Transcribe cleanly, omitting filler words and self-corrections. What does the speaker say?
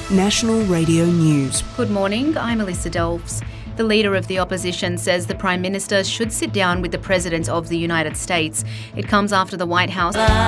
National Radio News. Good morning, I'm Alyssa Delves. The leader of the opposition says the Prime Minister should sit down with the President of the United States. It comes after the White House